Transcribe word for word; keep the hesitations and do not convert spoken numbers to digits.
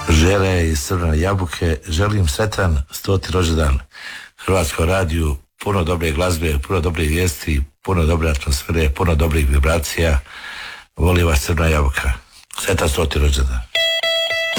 žele iz Crvene jabuke. Želim sretan stoti rođendan Hrvatskom radiju, puno dobre glazbe, puno dobrih vijesti, puno dobre atmosfere, puno dobrih vibracija. Volim vas Crvena jabuka. Sretan stoti rođendan.